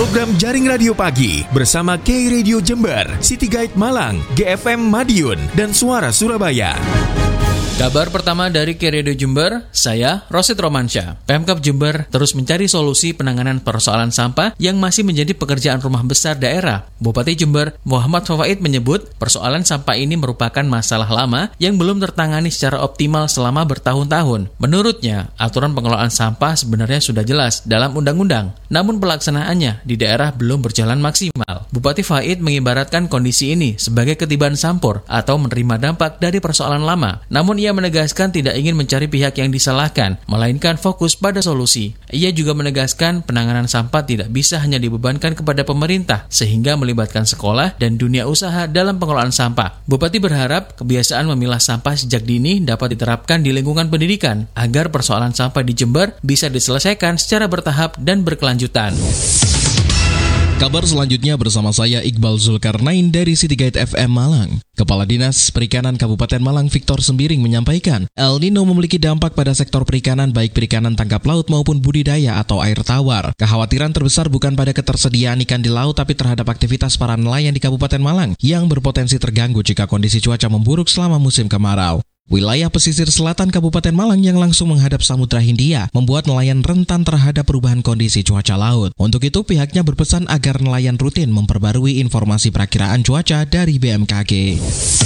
program Jaring Radio Pagi bersama K-Radio Jember, City Guide Malang, GFM Madiun, dan Suara Surabaya. Kabar pertama dari K-Radio Jember, saya Rosid Romansyah. Pemkab Jember terus mencari solusi penanganan persoalan sampah yang masih menjadi pekerjaan rumah besar daerah. Bupati Jember, Muhammad Fawaid menyebut persoalan sampah ini merupakan masalah lama yang belum tertangani secara optimal selama bertahun-tahun. Menurutnya, aturan pengelolaan sampah sebenarnya sudah jelas dalam undang-undang, namun pelaksanaannya di daerah belum berjalan maksimal. Bupati Fawaid mengibaratkan kondisi ini sebagai ketiban sampur atau menerima dampak dari persoalan lama. Namun ia menegaskan tidak ingin mencari pihak yang disalahkan, melainkan fokus pada solusi. Ia juga menegaskan penanganan sampah tidak bisa hanya dibebankan kepada pemerintah, sehingga melibatkan sekolah dan dunia usaha dalam pengelolaan sampah. Bupati berharap kebiasaan memilah sampah sejak dini dapat diterapkan di lingkungan pendidikan, agar persoalan sampah di Jember bisa diselesaikan secara bertahap dan berkelanjutan. Kabar selanjutnya bersama saya Iqbal Zulkarnain dari City Guide FM Malang. Kepala Dinas Perikanan Kabupaten Malang Victor Sembiring menyampaikan, El Nino memiliki dampak pada sektor perikanan baik perikanan tangkap laut maupun budidaya atau air tawar. Kekhawatiran terbesar bukan pada ketersediaan ikan di laut tapi terhadap aktivitas para nelayan di Kabupaten Malang yang berpotensi terganggu jika kondisi cuaca memburuk selama musim kemarau. Wilayah pesisir selatan Kabupaten Malang yang langsung menghadap Samudra Hindia membuat nelayan rentan terhadap perubahan kondisi cuaca laut. Untuk itu, pihaknya berpesan agar nelayan rutin memperbarui informasi perakiraan cuaca dari BMKG.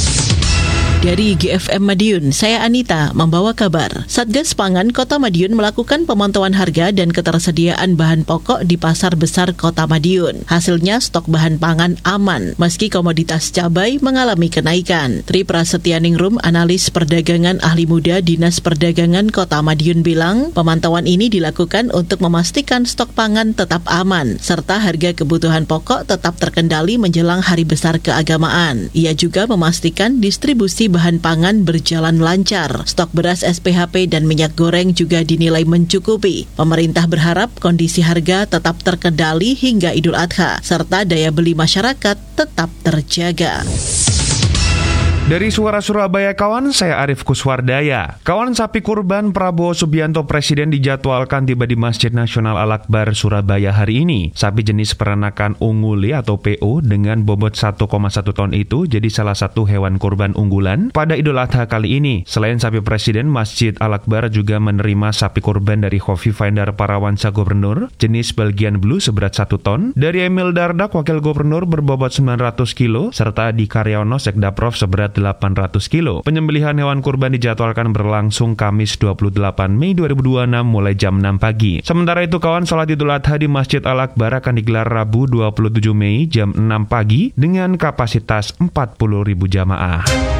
Dari GFM Madiun, saya Anita membawa kabar. Satgas Pangan Kota Madiun melakukan pemantauan harga dan ketersediaan bahan pokok di pasar besar Kota Madiun. Hasilnya stok bahan pangan aman, meski komoditas cabai mengalami kenaikan. Tri Prasetyaningrum, analis perdagangan ahli muda Dinas Perdagangan Kota Madiun bilang, pemantauan ini dilakukan untuk memastikan stok pangan tetap aman, serta harga kebutuhan pokok tetap terkendali menjelang hari besar keagamaan. Ia juga memastikan distribusi bahan pangan berjalan lancar. Stok beras SPHP dan minyak goreng juga dinilai mencukupi. Pemerintah berharap kondisi harga tetap terkendali hingga Idul Adha, serta daya beli masyarakat tetap terjaga. Dari Suara Surabaya kawan, saya Arif Kuswardaya. Kawan, sapi kurban Prabowo Subianto Presiden dijadwalkan tiba di Masjid Nasional Al-Akbar Surabaya hari ini. Sapi jenis peternakan unguli atau PO dengan bobot 1,1 ton itu jadi salah satu hewan kurban unggulan pada Idul Adha kali ini. Selain sapi Presiden, Masjid Al-Akbar juga menerima sapi kurban dari Khofifah Indar Parawansa Gubernur jenis Belgian Blue seberat 1 ton, dari Emil Dardak Wakil Gubernur berbobot 900 kilo, serta di Karyono Sekdaprov seberat 800 kilo. Penyembelihan hewan kurban dijadwalkan berlangsung Kamis 28 Mei 2026 mulai jam 6 pagi. Sementara itu kawan, sholat Idul Adha di Masjid Al-Akbar akan digelar Rabu 27 Mei jam 6 pagi dengan kapasitas 40.000 jamaah.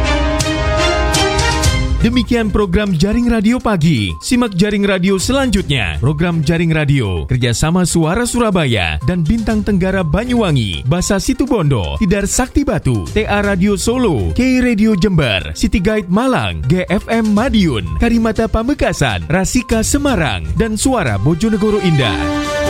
Demikian program Jaring Radio Pagi. Simak Jaring Radio selanjutnya. Program Jaring Radio kerjasama Suara Surabaya dan Bintang Tenggara Banyuwangi, Basa Situbondo, Tidar Sakti Batu, TA Radio Solo, K-Radio Jember, City Guide Malang, GFM Madiun, Karimata Pamekasan, Rasika Semarang, dan Suara Bojonegoro Indah.